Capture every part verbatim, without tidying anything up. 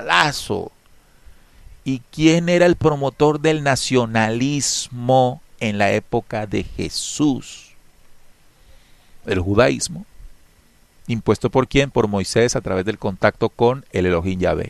nacionalazo. ¿Y quién era el promotor del nacionalismo en la época de Jesús? El judaísmo. ¿Impuesto por quién? Por Moisés a través del contacto con el Elohim Yahvé.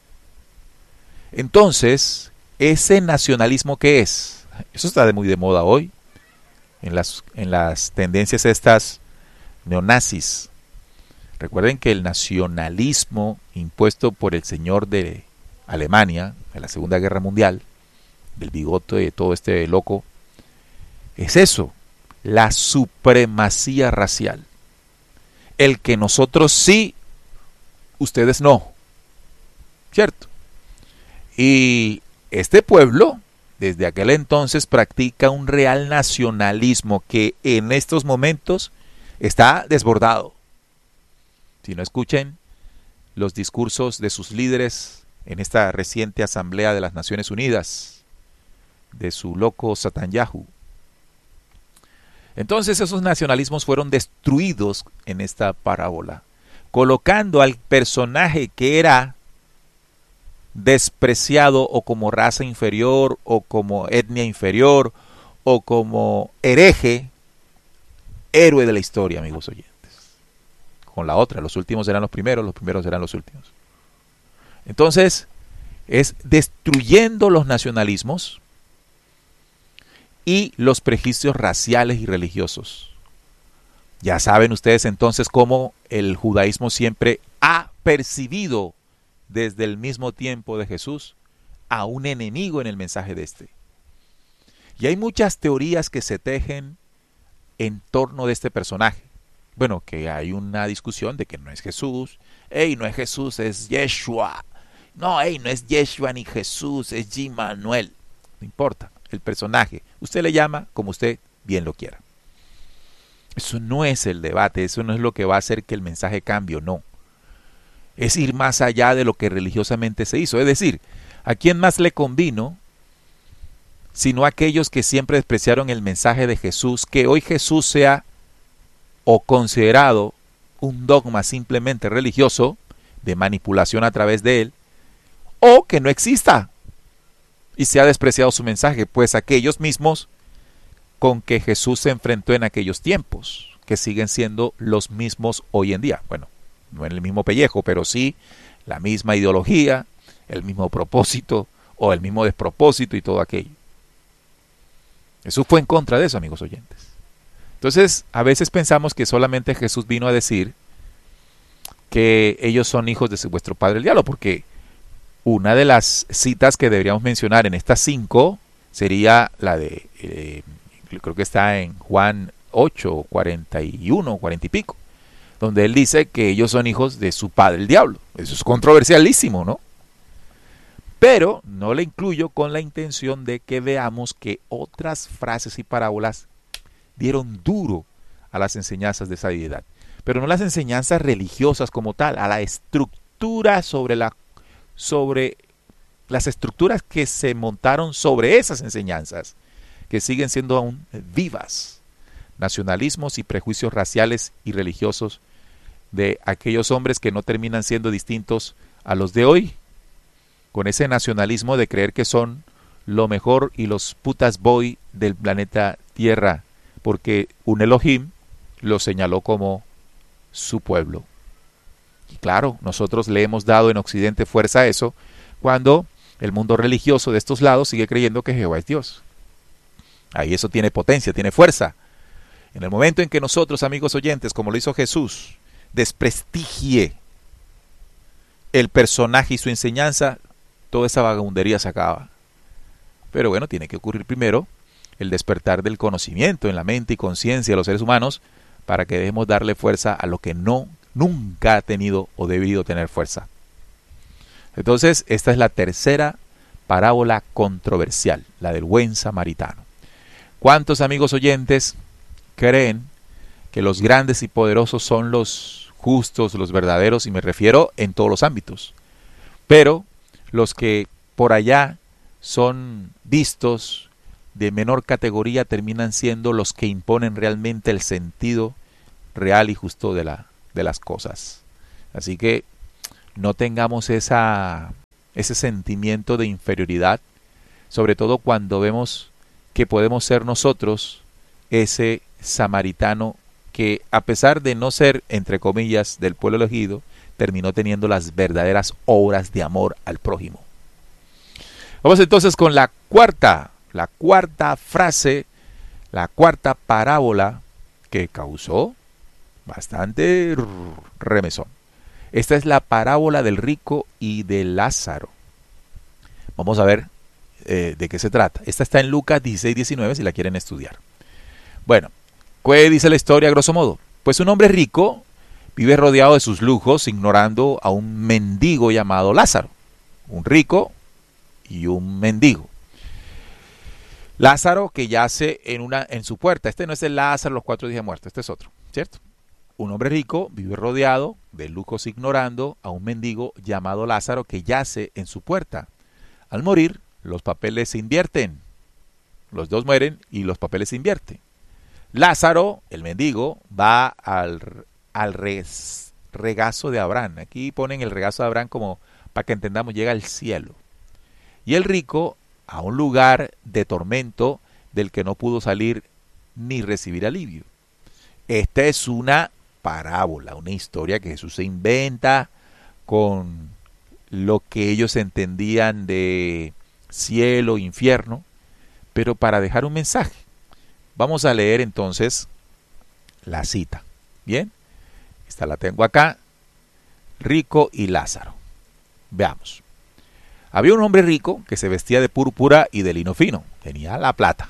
Entonces, ¿ese nacionalismo qué es? Eso está de muy de moda hoy, en las, en las tendencias estas neonazis. Recuerden que el nacionalismo impuesto por el señor de Alemania en la Segunda Guerra Mundial, del bigote de todo este loco, es eso, la supremacía racial. El que nosotros sí, ustedes no. ¿Cierto? Y este pueblo, desde aquel entonces, practica un real nacionalismo que en estos momentos está desbordado. Si no escuchen los discursos de sus líderes en esta reciente Asamblea de las Naciones Unidas, de su loco Netanyahu. Entonces esos nacionalismos fueron destruidos en esta parábola, colocando al personaje que era despreciado o como raza inferior o como etnia inferior o como hereje, héroe de la historia, amigos oyentes. Con la otra, los últimos eran los primeros, los primeros eran los últimos. Entonces, es destruyendo los nacionalismos y los prejuicios raciales y religiosos. Ya saben ustedes entonces cómo el judaísmo siempre ha percibido desde el mismo tiempo de Jesús a un enemigo en el mensaje de este. Y hay muchas teorías que se tejen en torno de este personaje. Bueno, que hay una discusión de que no es Jesús. Ey, no es Jesús, es Yeshua. No, ey, no es Yeshua ni Jesús, es Immanuel. No importa, el personaje. Usted le llama como usted bien lo quiera. Eso no es el debate, eso no es lo que va a hacer que el mensaje cambie o no. Es ir más allá de lo que religiosamente se hizo. Es decir, ¿a quién más le convino sino a aquellos que siempre despreciaron el mensaje de Jesús, que hoy Jesús sea o considerado un dogma simplemente religioso, de manipulación a través de él, o que no exista y se ha despreciado su mensaje? Pues aquellos mismos con que Jesús se enfrentó en aquellos tiempos, que siguen siendo los mismos hoy en día. Bueno, no en el mismo pellejo, pero sí la misma ideología, el mismo propósito o el mismo despropósito y todo aquello. Jesús fue en contra de eso, amigos oyentes. Entonces, a veces pensamos que solamente Jesús vino a decir que ellos son hijos de vuestro padre el diablo, porque una de las citas que deberíamos mencionar en estas cinco sería la de, eh, creo que está en Juan ocho, cuarenta y uno, cuarenta y pico, donde él dice que ellos son hijos de su padre el diablo. Eso es controversialísimo, ¿no? Pero no le incluyo con la intención de que veamos que otras frases y parábolas dieron duro a las enseñanzas de esa deidad, pero no las enseñanzas religiosas como tal, a la estructura sobre la sobre las estructuras que se montaron sobre esas enseñanzas, que siguen siendo aún vivas, nacionalismos y prejuicios raciales y religiosos de aquellos hombres que no terminan siendo distintos a los de hoy, con ese nacionalismo de creer que son lo mejor y los putas boy del planeta Tierra, porque un Elohim lo señaló como su pueblo. Y claro, nosotros le hemos dado en Occidente fuerza a eso, cuando el mundo religioso de estos lados sigue creyendo que Jehová es Dios. Ahí eso tiene potencia, tiene fuerza. En el momento en que nosotros, amigos oyentes, como lo hizo Jesús, desprestigie el personaje y su enseñanza, toda esa vagabundería se acaba. Pero bueno, tiene que ocurrir primero el despertar del conocimiento en la mente y conciencia de los seres humanos, para que dejemos darle fuerza a lo que no, nunca ha tenido o debido tener fuerza. Entonces, esta es la tercera parábola controversial, la del buen samaritano. ¿Cuántos, amigos oyentes, creen que los grandes y poderosos son los justos, los verdaderos? Y me refiero en todos los ámbitos. Pero los que por allá son vistos de menor categoría terminan siendo los que imponen realmente el sentido real y justo de, la, de las cosas. Así que no tengamos esa ese sentimiento de inferioridad, sobre todo cuando vemos que podemos ser nosotros ese samaritano que, a pesar de no ser, entre comillas, del pueblo elegido, terminó teniendo las verdaderas obras de amor al prójimo. Vamos entonces con la cuarta, la cuarta frase, la cuarta parábola que causó bastante remesón. Esta es la parábola del rico y de Lázaro. Vamos a ver eh, de qué se trata. Esta está en Lucas dieciséis diecinueve si la quieren estudiar. Bueno, ¿qué dice la historia a grosso modo? Pues un hombre rico vive rodeado de sus lujos, ignorando a un mendigo llamado Lázaro. Un rico y un mendigo. Lázaro que yace en, una, en su puerta. Este no es el Lázaro los cuatro días muertos, este es otro, ¿cierto? Un hombre rico vive rodeado de lujos, ignorando a un mendigo llamado Lázaro que yace en su puerta. Al morir, los papeles se invierten. Los dos mueren y los papeles se invierten. Lázaro, el mendigo, va al, al res, regazo de Abraham. Aquí ponen el regazo de Abraham como para que entendamos, llega al cielo. Y el rico a un lugar de tormento del que no pudo salir ni recibir alivio. Esta es una parábola, una historia que Jesús se inventa con lo que ellos entendían de cielo, infierno, pero para dejar un mensaje. Vamos a leer entonces la cita. Bien, esta la tengo acá. Rico y Lázaro. Veamos. Había un hombre rico que se vestía de púrpura y de lino fino. Tenía la plata.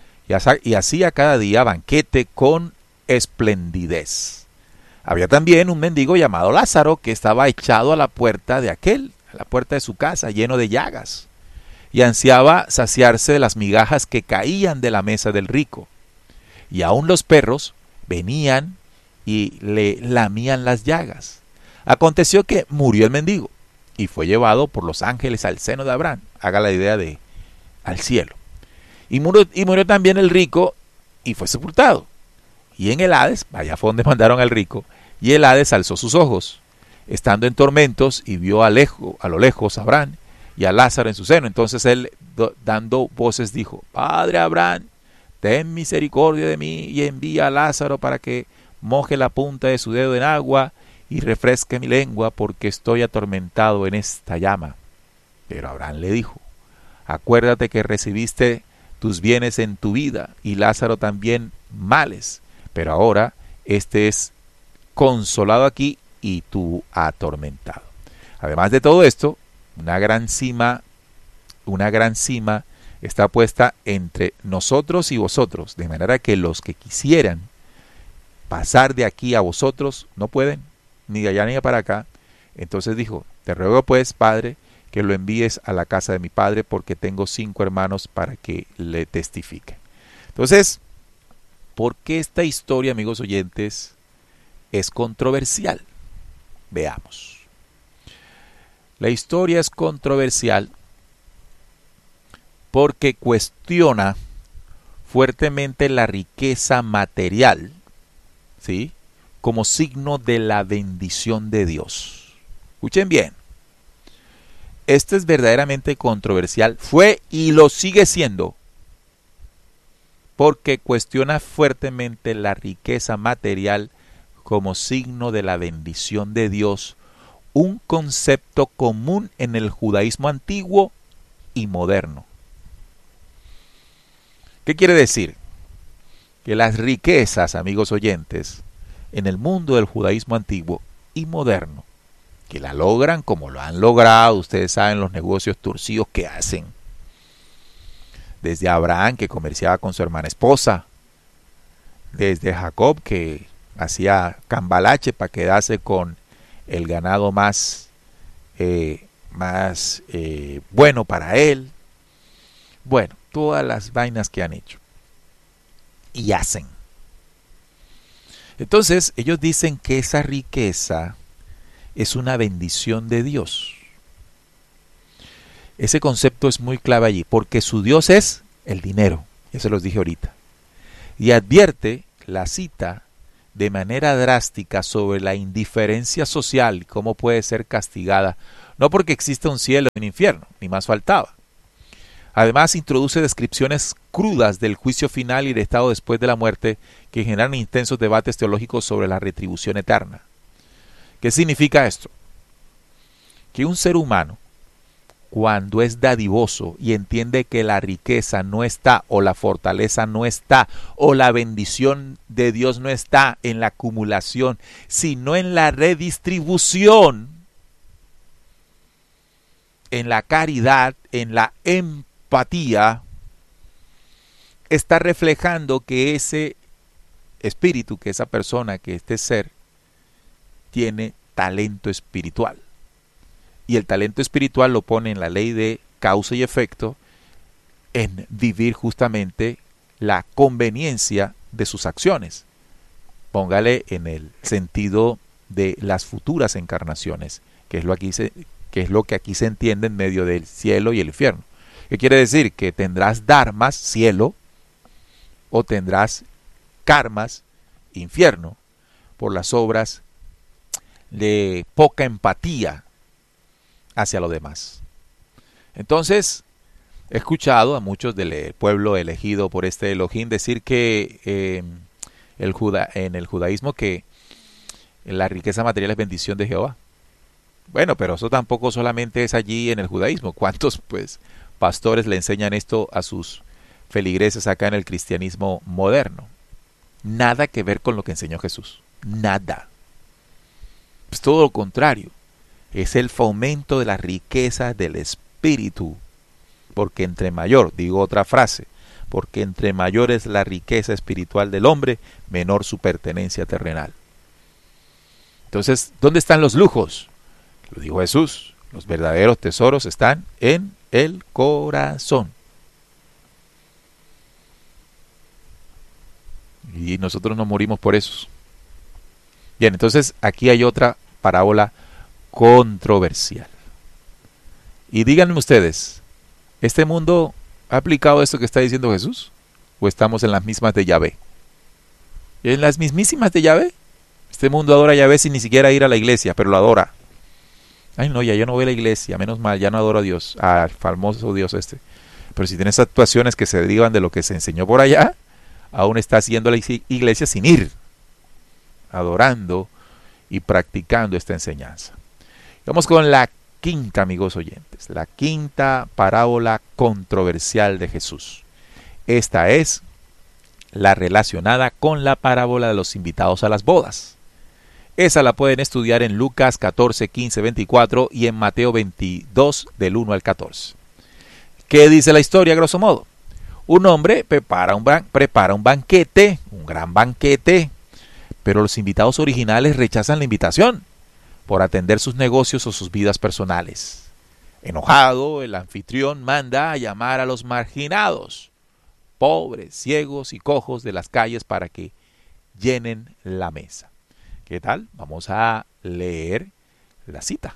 Y hacía cada día banquete con esplendidez. Había también un mendigo llamado Lázaro que estaba echado a la puerta de aquel, a la puerta de su casa, lleno de llagas, y ansiaba saciarse de las migajas que caían de la mesa del rico. Y aún los perros venían y le lamían las llagas. Aconteció que murió el mendigo y fue llevado por los ángeles al seno de Abraham. Haga la idea de al cielo. Y murió, y murió también el rico y fue sepultado. Y en el Hades, allá fue donde mandaron al rico, y el Hades alzó sus ojos, estando en tormentos, y vio a, lejo, a lo lejos a Abraham y a Lázaro en su seno. Entonces él, do, dando voces, dijo: Padre Abraham, ten misericordia de mí y envía a Lázaro para que moje la punta de su dedo en agua y refresque mi lengua, porque estoy atormentado en esta llama. Pero Abraham le dijo: acuérdate que recibiste tus bienes en tu vida, y Lázaro también males, pero ahora este es consolado aquí y tú atormentado. Además de todo esto, una gran cima, una gran cima está puesta entre nosotros y vosotros, de manera que los que quisieran pasar de aquí a vosotros no pueden, ni de allá ni de para acá. Entonces dijo: te ruego pues, Padre, que lo envíes a la casa de mi padre, porque tengo cinco hermanos para que le testifiquen. Entonces, ¿por qué esta historia, amigos oyentes, es controversial? Veamos. La historia es controversial porque cuestiona fuertemente la riqueza material, ¿sí?, como signo de la bendición de Dios. Escuchen bien. Esto es verdaderamente controversial. Fue y lo sigue siendo, porque cuestiona fuertemente la riqueza material como signo de la bendición de Dios, un concepto común en el judaísmo antiguo y moderno. ¿Qué quiere decir? Que las riquezas, amigos oyentes, en el mundo del judaísmo antiguo y moderno, que la logran como lo han logrado, ustedes saben los negocios torcidos que hacen, desde Abraham, que comerciaba con su hermana esposa, desde Jacob, que hacía cambalache para quedarse con el ganado más, eh, más eh, bueno para él. Bueno, todas las vainas que han hecho y hacen. Entonces, ellos dicen que esa riqueza es una bendición de Dios. Ese concepto es muy clave allí, porque su Dios es el dinero. Ya se los dije ahorita. Y advierte la cita de manera drástica sobre la indiferencia social y cómo puede ser castigada, no porque exista un cielo y un infierno, ni más faltaba. Además, introduce descripciones crudas del juicio final y del estado después de la muerte que generan intensos debates teológicos sobre la retribución eterna. ¿Qué significa esto? Que un ser humano, cuando es dadivoso y entiende que la riqueza no está, o la fortaleza no está, o la bendición de Dios no está en la acumulación, sino en la redistribución, en la caridad, en la empatía, está reflejando que ese espíritu, que esa persona, que este ser, tiene talento espiritual. Y el talento espiritual lo pone en la ley de causa y efecto, en vivir justamente la conveniencia de sus acciones. Póngale en el sentido de las futuras encarnaciones, que es lo, aquí se, que es lo que aquí se entiende en medio del cielo y el infierno. ¿Qué quiere decir? Que tendrás dharmas, cielo, o tendrás karmas, infierno, por las obras de poca empatía hacia lo demás. Entonces, he escuchado a muchos del pueblo elegido por este Elohim decir que eh, el juda, en el judaísmo que la riqueza material es bendición de Jehová. Bueno, pero eso tampoco solamente es allí en el judaísmo. ¿Cuántos pues pastores le enseñan esto a sus feligreses acá en el cristianismo moderno? Nada que ver con lo que enseñó Jesús. Nada. Es todo lo contrario. Es el fomento de la riqueza del espíritu. Porque entre mayor, digo otra frase, porque entre mayor es la riqueza espiritual del hombre, menor su pertenencia terrenal. Entonces, ¿dónde están los lujos? Lo dijo Jesús, los verdaderos tesoros están en el corazón. Y nosotros nos morimos por eso. Bien, entonces aquí hay otra parábola controversial. Y díganme ustedes, ¿este mundo ha aplicado esto que está diciendo Jesús? ¿O estamos en las mismas de Yahvé? ¿En las mismísimas de Yahvé? Este mundo adora a Yahvé sin ni siquiera ir a la iglesia, pero lo adora. Ay no, ya yo no voy a la iglesia, menos mal, ya no adoro a Dios, al famoso Dios este. Pero si tienes actuaciones que se derivan de lo que se enseñó por allá, aún estás yendo a la iglesia sin ir, adorando y practicando esta enseñanza. Vamos con la quinta, amigos oyentes, la quinta parábola controversial de Jesús. Esta es la relacionada con la parábola de los invitados a las bodas. Esa la pueden estudiar en Lucas catorce, quince, veinticuatro y en Mateo veintidós del uno al catorce. ¿Qué dice la historia, grosso modo? Un hombre prepara un, ban- prepara un banquete, un gran banquete, pero los invitados originales rechazan la invitación por atender sus negocios o sus vidas personales. Enojado, el anfitrión manda a llamar a los marginados, pobres, ciegos y cojos de las calles para que llenen la mesa. ¿Qué tal? Vamos a leer la cita.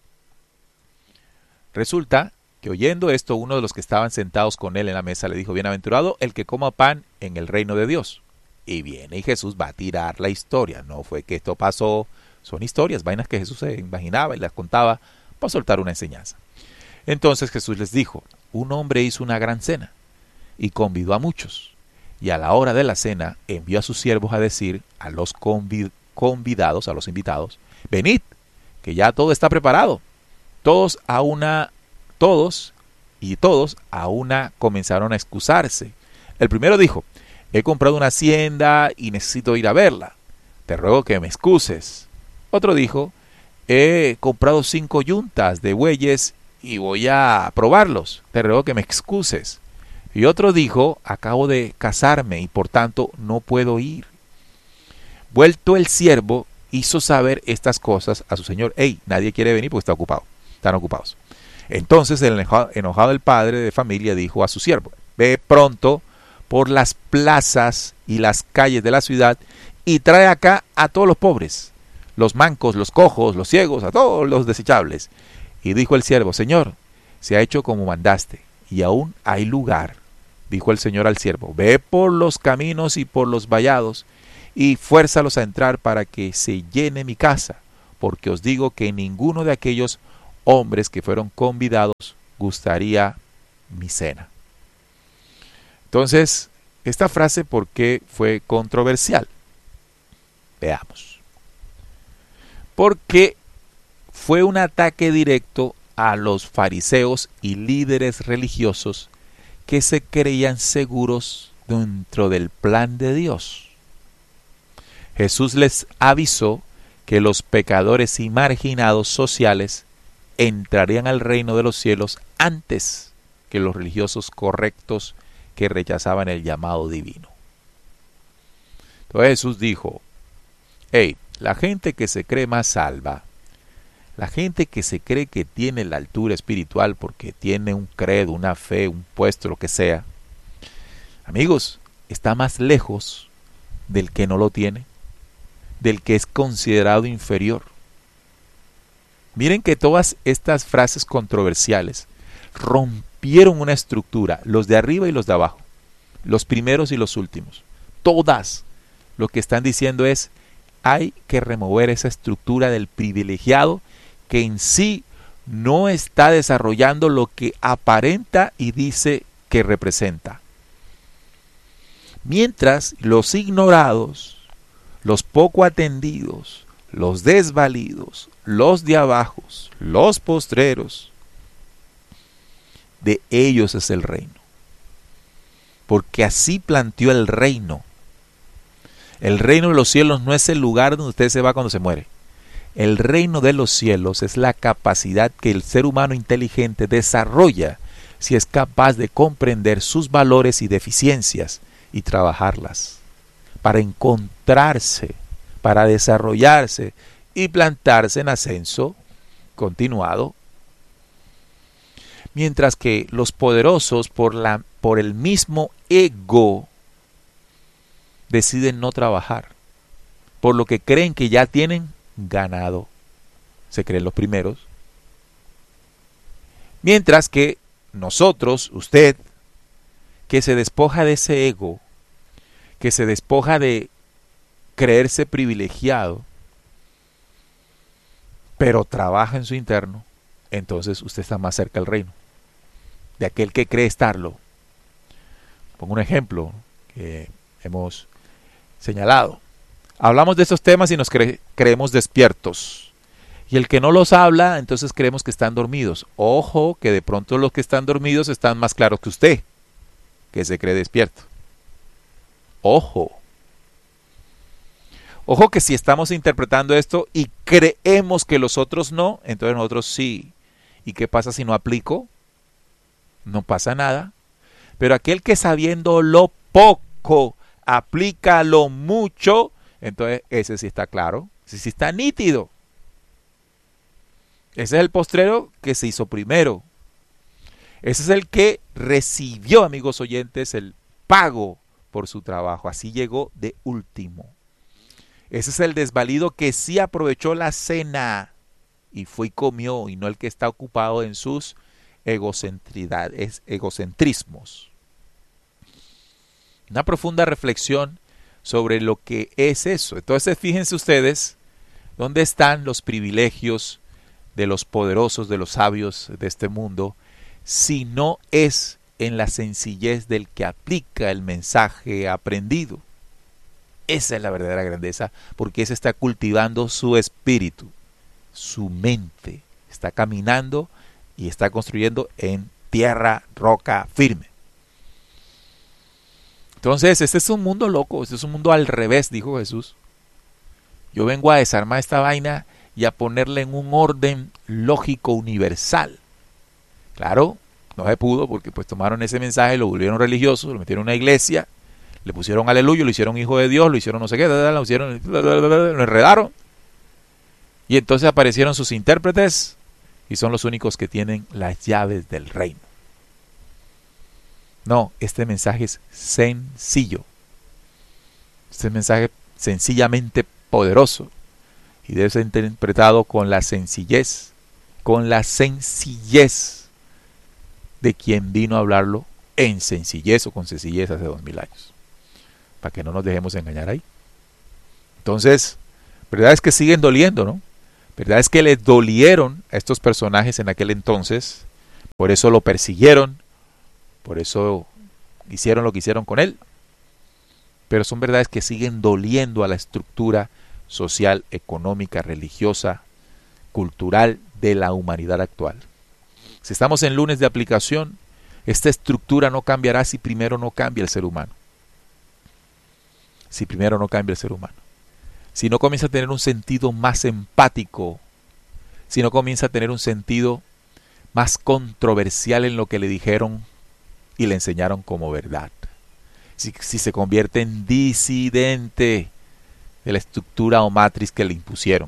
Resulta que oyendo esto, uno de los que estaban sentados con él en la mesa le dijo: bienaventurado el que coma pan en el reino de Dios. Y viene y Jesús va a tirar la historia. No fue que esto pasó, son historias, vainas que Jesús se imaginaba y las contaba para soltar una enseñanza. Entonces Jesús les dijo: un hombre hizo una gran cena y convidó a muchos. Y a la hora de la cena envió a sus siervos a decir a los convid- convidados, a los invitados: venid, que ya todo está preparado. Todos a una, todos y todos a una comenzaron a excusarse. El primero dijo: he comprado una hacienda y necesito ir a verla. Te ruego que me excuses. Otro dijo: he comprado cinco yuntas de bueyes y voy a probarlos. Te ruego que me excuses. Y otro dijo: acabo de casarme y por tanto no puedo ir. Vuelto el siervo, hizo saber estas cosas a su señor. Hey, nadie quiere venir porque está ocupado. Están ocupados. Entonces el enojado el padre de familia dijo a su siervo: ve pronto por las plazas y las calles de la ciudad y trae acá a todos los pobres, los mancos, los cojos, los ciegos, a todos los desechables. Y dijo el siervo: Señor, se ha hecho como mandaste, y aún hay lugar. Dijo el Señor al siervo: ve por los caminos y por los vallados, y fuérzalos a entrar para que se llene mi casa, porque os digo que ninguno de aquellos hombres que fueron convidados gustaría mi cena. Entonces, esta frase, ¿por qué fue controversial? Veamos. Porque fue un ataque directo a los fariseos y líderes religiosos que se creían seguros dentro del plan de Dios. Jesús les avisó que los pecadores y marginados sociales entrarían al reino de los cielos antes que los religiosos correctos que rechazaban el llamado divino. Entonces Jesús dijo, hey, la gente que se cree más salva, la gente que se cree que tiene la altura espiritual porque tiene un credo, una fe, un puesto, lo que sea, amigos, está más lejos del que no lo tiene, del que es considerado inferior. Miren que todas estas frases controversiales rompieron una estructura, los de arriba y los de abajo, los primeros y los últimos. Todas lo que están diciendo es, hay que remover esa estructura del privilegiado que en sí no está desarrollando lo que aparenta y dice que representa. Mientras los ignorados, los poco atendidos, los desvalidos, los de abajo, los postreros, de ellos es el reino. Porque así planteó el reino. El reino de los cielos no es el lugar donde usted se va cuando se muere. El reino de los cielos es la capacidad que el ser humano inteligente desarrolla si es capaz de comprender sus valores y deficiencias y trabajarlas para encontrarse, para desarrollarse y plantarse en ascenso continuado. Mientras que los poderosos por, la, por el mismo ego deciden no trabajar, por lo que creen que ya tienen ganado. Se creen los primeros. Mientras que nosotros, usted, que se despoja de ese ego, que se despoja de creerse privilegiado, pero trabaja en su interno, entonces usted está más cerca del reino, de aquel que cree estarlo. Pongo un ejemplo que hemos señalado. Hablamos de estos temas y nos cre- creemos despiertos. Y el que no los habla, entonces creemos que están dormidos. Ojo, que de pronto los que están dormidos están más claros que usted, que se cree despierto. Ojo. Ojo que si estamos interpretando esto y creemos que los otros no, entonces nosotros sí. ¿Y qué pasa si no aplico? No pasa nada. Pero aquel que sabiendo lo poco aplica lo mucho, entonces ese sí está claro, ese sí está nítido. Ese es el postrero que se hizo primero. Ese es el que recibió, amigos oyentes, el pago por su trabajo. Así llegó de último. Ese es el desvalido que sí aprovechó la cena y fue y comió, y no el que está ocupado en sus egocentridades, egocentrismos. Una profunda reflexión sobre lo que es eso. Entonces, fíjense ustedes dónde están los privilegios de los poderosos, de los sabios de este mundo, si no es en la sencillez del que aplica el mensaje aprendido. Esa es la verdadera grandeza, porque ese está cultivando su espíritu, su mente, está caminando y está construyendo en tierra, roca firme. Entonces, este es un mundo loco, este es un mundo al revés, dijo Jesús. Yo vengo a desarmar esta vaina y a ponerle en un orden lógico universal. Claro, no se pudo porque pues tomaron ese mensaje, lo volvieron religioso, lo metieron en una iglesia, le pusieron aleluya, lo hicieron hijo de Dios, lo hicieron no sé qué, lo hicieron, lo enredaron. Y entonces aparecieron sus intérpretes y son los únicos que tienen las llaves del reino. No, este mensaje es sencillo. Este mensaje sencillamente poderoso y debe ser interpretado con la sencillez, con la sencillez de quien vino a hablarlo en sencillez o con sencillez hace dos mil años. Para que no nos dejemos engañar ahí. Entonces, verdad es que siguen doliendo, ¿no? verdad es que les dolieron a estos personajes en aquel entonces, por eso lo persiguieron, por eso hicieron lo que hicieron con él, pero son verdades que siguen doliendo a la estructura social, económica, religiosa, cultural de la humanidad actual. Si estamos en lunes de aplicación, esta estructura no cambiará si primero no cambia el ser humano. Si primero no cambia el ser humano. Si no comienza a tener un sentido más empático, si no comienza a tener un sentido más controversial en lo que le dijeron y le enseñaron como verdad. Si, si se convierte en disidente de la estructura o matriz que le impusieron.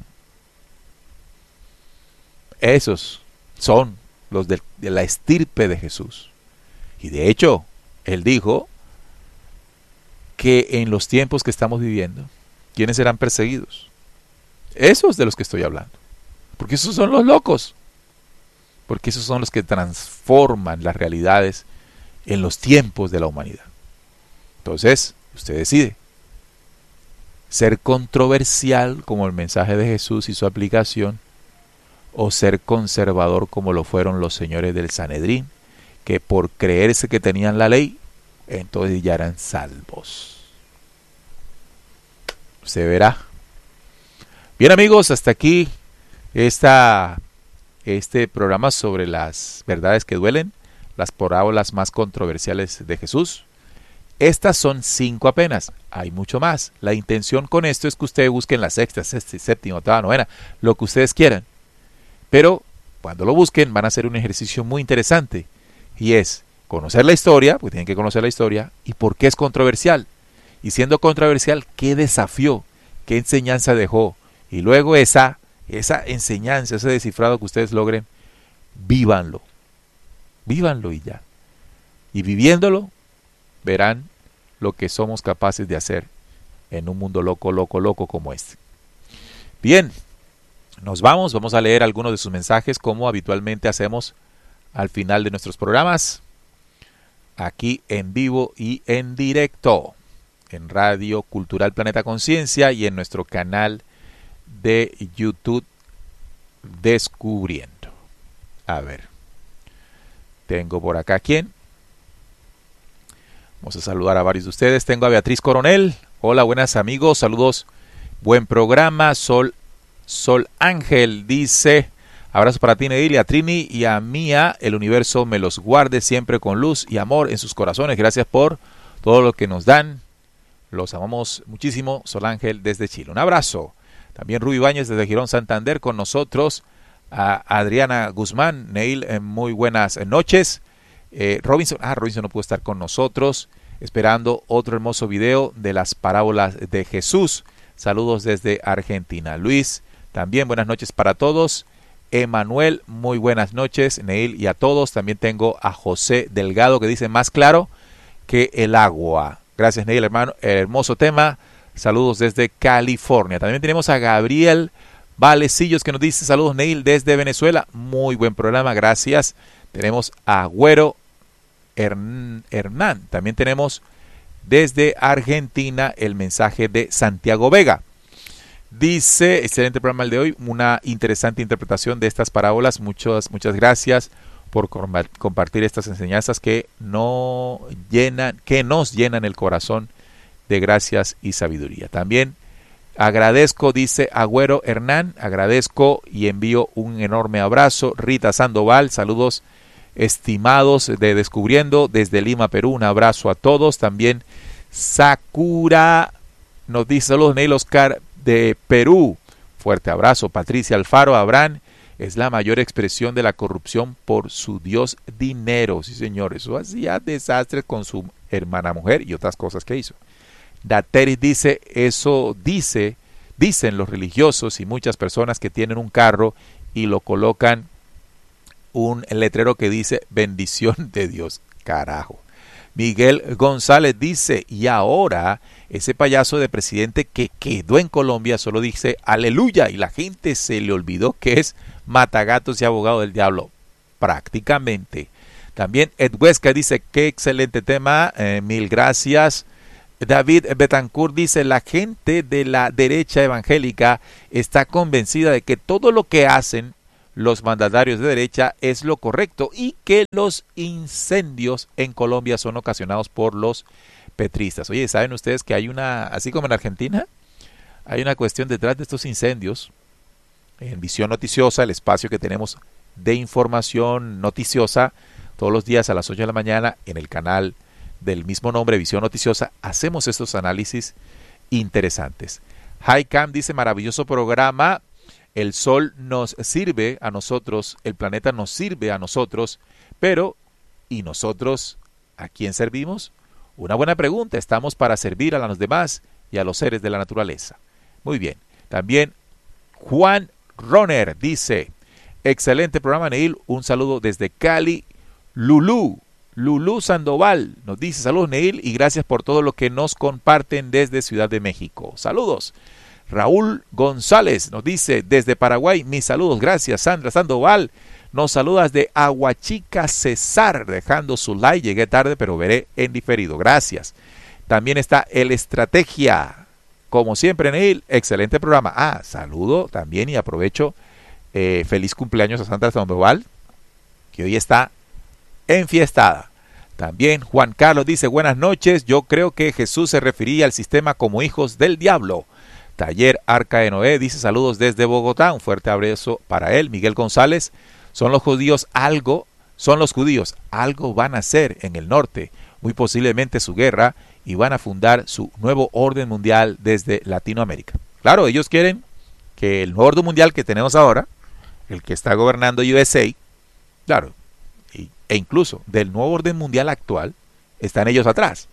Esos son los de, de la estirpe de Jesús. Y de hecho, él dijo que en los tiempos que estamos viviendo, ¿quiénes serán perseguidos? Esos de los que estoy hablando. Porque esos son los locos. Porque esos son los que transforman las realidades en los tiempos de la humanidad. Entonces, usted decide. Ser controversial como el mensaje de Jesús y su aplicación, o ser conservador como lo fueron los señores del Sanedrín, que por creerse que tenían la ley, entonces ya eran salvos. Se verá. Bien, amigos, hasta aquí esta, este programa sobre las verdades que duelen, las parábolas más controversiales de Jesús. Estas son cinco apenas, hay mucho más. La intención con esto es que ustedes busquen la sexta, sexta, séptima, octava, novena, lo que ustedes quieran. Pero cuando lo busquen van a hacer un ejercicio muy interesante, y es conocer la historia, porque tienen que conocer la historia, y por qué es controversial. Y siendo controversial, ¿qué desafió? ¿Qué enseñanza dejó? Y luego esa, esa enseñanza, ese descifrado que ustedes logren, vívanlo. Vívanlo y ya. Y viviéndolo, verán lo que somos capaces de hacer en un mundo loco, loco, loco como este. Bien, nos vamos. Vamos a leer algunos de sus mensajes como habitualmente hacemos al final de nuestros programas. Aquí en vivo y en directo. En Radio Cultural Planeta Conciencia y en nuestro canal de YouTube Descubriendo. A ver. Tengo por acá quién. Vamos a saludar a varios de ustedes. Tengo a Beatriz Coronel. Hola, buenas amigos. Saludos. Buen programa. Sol, Sol Ángel dice: abrazo para ti, Neil, y a Trini y a Mía. El universo me los guarde siempre con luz y amor en sus corazones. Gracias por todo lo que nos dan. Los amamos muchísimo. Sol Ángel desde Chile. Un abrazo. También Rubí Báñez desde Girón, Santander con nosotros. A Adriana Guzmán. Neil, eh, muy buenas noches. Eh, Robinson, ah, Robinson no pudo estar con nosotros, esperando otro hermoso video de las parábolas de Jesús. Saludos desde Argentina. Luis, también buenas noches para todos. Emanuel, muy buenas noches. Neil y a todos. También tengo a José Delgado que dice: más claro que el agua. Gracias, Neil, hermano. Hermoso tema. Saludos desde California. También tenemos a Gabriel Valecillos que nos dice: saludos, Neil, desde Venezuela. Muy buen programa, gracias. Tenemos a Güero Hernán. También tenemos desde Argentina el mensaje de Santiago Vega. Dice: excelente programa el de hoy, una interesante interpretación de estas parábolas. Muchas, muchas gracias por compartir estas enseñanzas que, no llenan, que nos llenan el corazón de gracias y sabiduría. También agradezco, dice Agüero Hernán, agradezco y envío un enorme abrazo. Rita Sandoval, saludos estimados de Descubriendo desde Lima, Perú. Un abrazo a todos. También Sakura nos dice: saludos, Neil Oscar de Perú. Fuerte abrazo. Patricia Alfaro, Abraham es la mayor expresión de la corrupción por su dios dinero. Sí, señor, eso hacía desastres con su hermana mujer y otras cosas que hizo. Dateris dice: eso dice, dicen los religiosos y muchas personas que tienen un carro y lo colocan un letrero que dice bendición de Dios. Carajo. Miguel González dice: y ahora ese payaso de presidente que quedó en Colombia solo dice aleluya y la gente se le olvidó que es matagatos y abogado del diablo. Prácticamente. También Ed Huesca dice: qué excelente tema, eh, mil gracias. David Betancourt dice, la gente de la derecha evangélica está convencida de que todo lo que hacen los mandatarios de derecha es lo correcto y que los incendios en Colombia son ocasionados por los petristas. Oye, ¿saben ustedes que hay una, así como en Argentina, hay una cuestión detrás de estos incendios? En Visión Noticiosa, el espacio que tenemos de información noticiosa, todos los días a las ocho de la mañana en el canal del mismo nombre, Visión Noticiosa, hacemos estos análisis interesantes. Highcam dice, maravilloso programa, el sol nos sirve a nosotros, el planeta nos sirve a nosotros, pero ¿y nosotros a quién servimos? Una buena pregunta, estamos para servir a los demás y a los seres de la naturaleza. Muy bien, también Juan Roner dice, excelente programa, Neil, un saludo desde Cali. Lulú, Lulú Sandoval nos dice, saludos Neil y gracias por todo lo que nos comparten desde Ciudad de México. Saludos. Raúl González nos dice, desde Paraguay, mis saludos, gracias. Sandra Sandoval nos saluda de Aguachica, Cesar, dejando su like, llegué tarde pero veré en diferido, gracias. También está El Estrategia, como siempre Neil, excelente programa. Ah, saludo también y aprovecho, eh, feliz cumpleaños a Sandra Sandoval, que hoy está enfiestada. También Juan Carlos dice, buenas noches, yo creo que Jesús se refería al sistema como hijos del diablo. Taller Arca de Noé dice, saludos desde Bogotá, un fuerte abrazo para él. Miguel González, son los judíos algo, son los judíos, algo van a hacer en el norte, muy posiblemente su guerra, y van a fundar su nuevo orden mundial desde Latinoamérica. Claro, ellos quieren que el nuevo orden mundial que tenemos ahora, el que está gobernando U S A, claro, e incluso del nuevo orden mundial actual, están ellos atrás,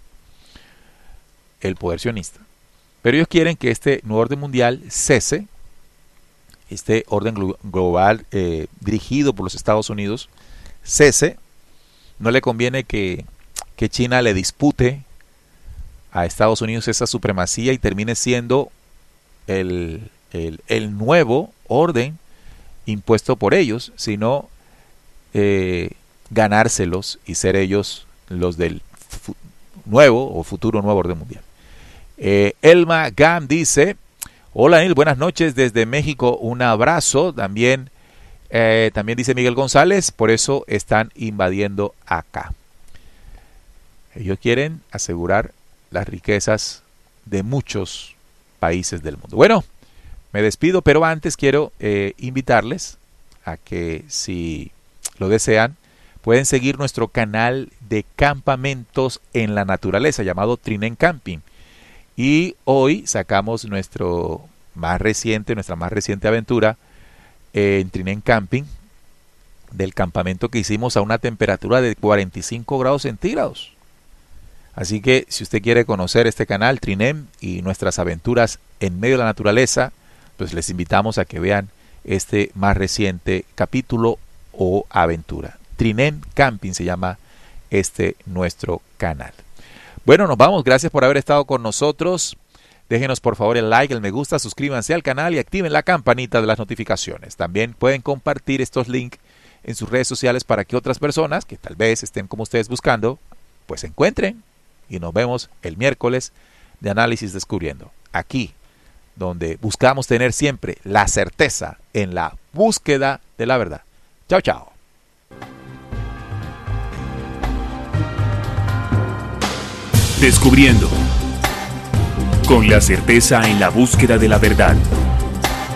el poder sionista. Pero ellos quieren que este nuevo orden mundial cese, este orden glo- global eh, dirigido por los Estados Unidos, cese. No le conviene que, que China le dispute a Estados Unidos esa supremacía y termine siendo el, el, el nuevo orden impuesto por ellos, sino eh, ganárselos y ser ellos los del fu- nuevo o futuro nuevo orden mundial. Eh, Elma Gam dice, hola Neil, buenas noches desde México, un abrazo. También, eh, también dice Miguel González, por eso están invadiendo acá. Ellos quieren asegurar las riquezas de muchos países del mundo. Bueno, me despido, pero antes quiero eh, invitarles a que, si lo desean, pueden seguir nuestro canal de campamentos en la naturaleza llamado Trinen Camping. Y hoy sacamos nuestro más reciente, nuestra más reciente aventura eh, en Trinen Camping, del campamento que hicimos a una temperatura de cuarenta y cinco grados centígrados. Así que si usted quiere conocer este canal, Trinem, y nuestras aventuras en medio de la naturaleza, pues les invitamos a que vean este más reciente capítulo o aventura. Trinem Camping se llama este nuestro canal. Bueno, nos vamos. Gracias por haber estado con nosotros. Déjenos por favor el like, el me gusta, suscríbanse al canal y activen la campanita de las notificaciones. También pueden compartir estos links en sus redes sociales para que otras personas que tal vez estén como ustedes buscando, pues se encuentren. Y nos vemos el miércoles de Análisis Descubriendo. Aquí, donde buscamos tener siempre la certeza en la búsqueda de la verdad. Chao, chao. Descubriendo. Con la certeza en la búsqueda de la verdad.